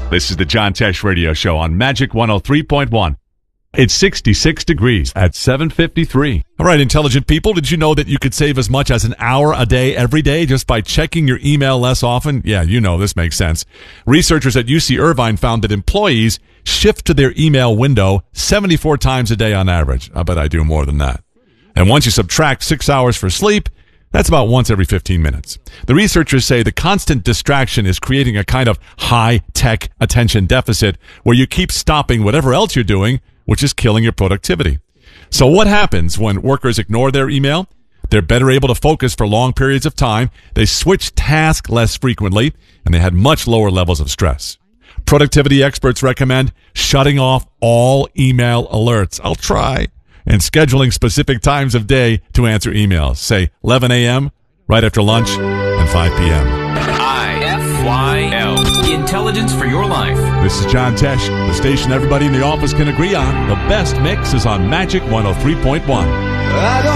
This is the John Tesh Radio Show on Magic 103.1. It's 66 degrees at 7:53. All right, intelligent people, did you know that you could save as much as an hour a day every day just by checking your email less often? Yeah, you know, this makes sense. Researchers at UC Irvine found that employees shift to their email window 74 times a day on average. I bet I do more than that. And once you subtract 6 hours for sleep, that's about once every 15 minutes. The researchers say the constant distraction is creating a kind of high-tech attention deficit where you keep stopping whatever else you're doing, which is killing your productivity. So what happens when workers ignore their email? They're better able to focus for long periods of time, they switch tasks less frequently, and they had much lower levels of stress. Productivity experts recommend shutting off all email alerts. I'll try. And scheduling specific times of day to answer emails. Say 11 a.m., right after lunch, and 5 p.m. IFYL. Intelligence for your life. This is John Tesh, the station everybody in the office can agree on. The best mix is on Magic 103.1.